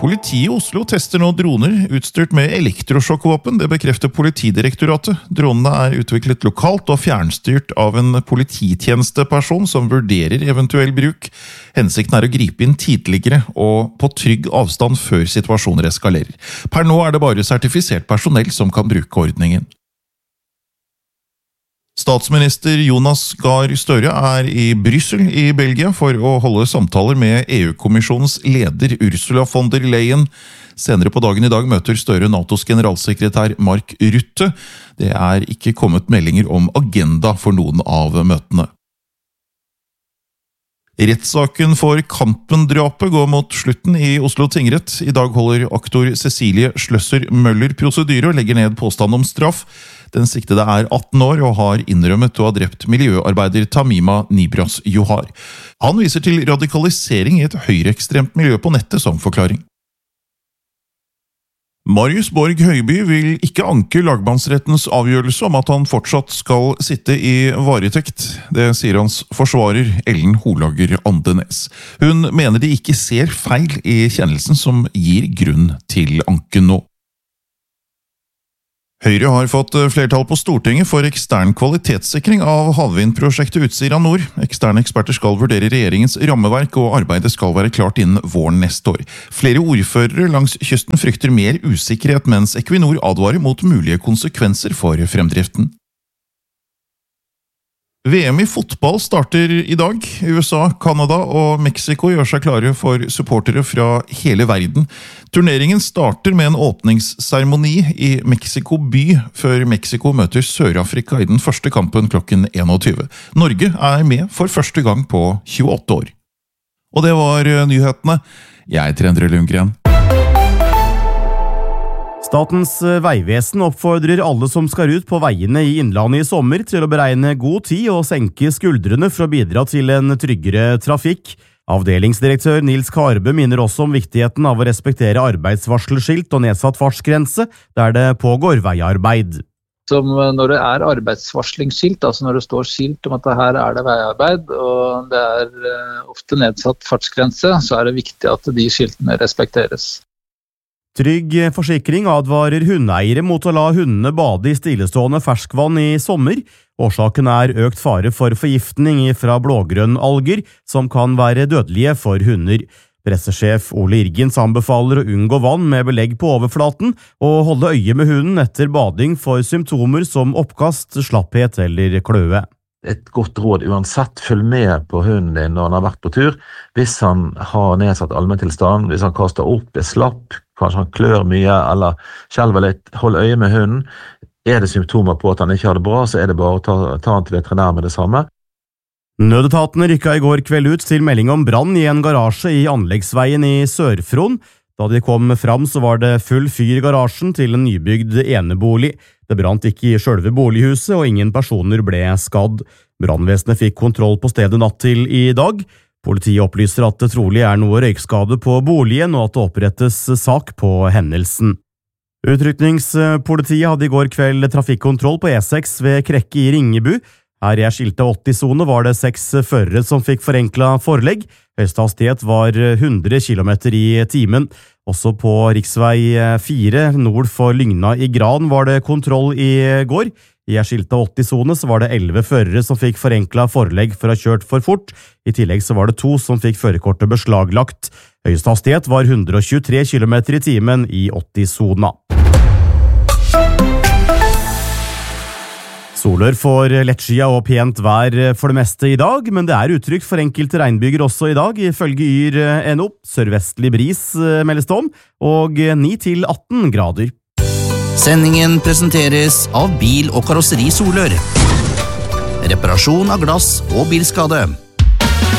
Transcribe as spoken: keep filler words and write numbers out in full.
Politiet i Oslo tester nå droner utstyrt med elektrosjokkvåpen, det bekrefter Politidirektoratet. Dronene er utviklet lokalt og fjernstyrt av en polititjenesteperson som vurderer eventuell bruk. Hensikten er å gripe inn tidligere og på trygg avstand før situasjoner eskalerer. Per nå er det bare sertifisert personell som kan bruke ordningen. Statsminister Jonas Gahr Støre er i Brussel i Belgia for å holde samtaler med E U-kommisjonens leder Ursula von der Leyen. Senere på dagen i dag møter Støre NATOs generalsekretær Mark Rutte. Det er ikke kommet meldinger om agenda for noen av møtene. Rettssaken for Kampen-drapet går mot slutten i Oslo tingrett. I dag holder aktor Cecilie Schløsser Møller prosedyre og legger ned påstand om straff. Den siktede er atten år og har innrømmet å ha drept miljøarbeider Tamima Nibras Johar. Han viser til radikalisering i et høyreekstremt miljø på nettet som forklaring. Marius Borg Høiby vil ikke anke lagmannsrettens avgjørelse om at han fortsatt skal sitte i varetekt. Det sier hans forsvarer Ellen Holager Andenes. Hun mener de ikke ser feil i kjennelsen som gir grunn til anken nå. Høyre har fått flertall på Stortinget for ekstern kvalitetssikring av havvindprosjektet Utsira Nord. Eksterne eksperter skal vurdere regjeringens rammeverk, og arbeidet skal være klart innen våren neste år. Flere ordførere langs kysten frykter mer usikkerhet, mens Equinor advarer mot mulige konsekvenser for fremdriften. V M i fotball starter i dag. U S A, Kanada og Mexico gjør seg klare for supportere fra hele verden. Turneringen starter med en åpningsseremoni i Mexico by, før Mexico møter Sør-Afrika i den første kampen klokken tjueen. Norge er med for første gang på tjueåtte år. Og det var nyhetene. Jeg heter Endre Lundgren. Statens vegvesen oppfordrer alle som skal ut på veiene i Innlandet i sommer til å beregne god tid og senke skuldrene for å bidra til en tryggere trafikk. Avdelingsdirektør Nils Karbe minner også om viktigheten av å respektere arbeidsvarselskilt og nedsatt fartsgrense der det pågår veiarbeid. Som når det er arbeidsvarslingsskilt, altså når det står skilt om at her er det veiarbeid, og det er ofte nedsatt fartsgrense, så er det viktig at de skiltene respekteres. Trygg Forsikring advarer hundeeiere mot å la hundene bade i stillestående ferskvann i sommer. Årsaken er økt fare for forgiftning fra blågrønn alger, som kan være dødelige for hunder. Pressesjef Ole Irgens anbefaler å unngå vann med belegg på overflaten, og holde øye med hunden etter bading for symptomer som oppkast, slapphet eller kløe. Et godt råd uansett, følg med på hunden din når han har vært på tur. Hvis han har nedsatt allmenntilstand, hvis han kaster opp, er slapp, kanskje han klør mye eller skjelver litt, hold øye med hunden. Er det symptomer på at han ikke har det bra, så er det bare å ta, ta han til veterinær med det samme. Nødetatene rykket i går kveld ut til melding om brann i en garasje i anleggsveien i Sør-Fron. Da de kom fram så var det full fyr i garasjen til en nybygd enebolig. Det brant ikke i selve bolighuset, og ingen personer ble skadd. Brannvesenet fikk kontroll på stedet natt til i dag. Politiet opplyser at det trolig er noe røykskade på boligen, og at det opprettes sak på hendelsen. Utrykningspolitiet hadde i går kveld trafikkontroll på E seks ved Krekke i Ringebu. Her i skiltet åtti-sone var det seks førere som fikk forenklet forelegg. Høyeste hastighet var hundre kilometer i timen. Også på riksvei fire nord for Lygna i Gran var det kontroll i går. I skiltet åtti-sone så var det elleve førere som fikk forenklet forelegg for å ha kjørt for fort. I tillegg så var det to som fikk førerkortet beslaglagt. Høyeste hastighet var hundre tjuetre kilometer i timen i åtti-sona. Solør får lettskia og pent vær for det meste i dag, men det er utrygt for enkelte regnbyger også i dag, ifølge Yr punktum no. Sørvestlig bris meldes det om, og ni til atten grader. Sendingen presenteres av Bil- og Karosseri Solør. Reparasjon av glass og bilskade.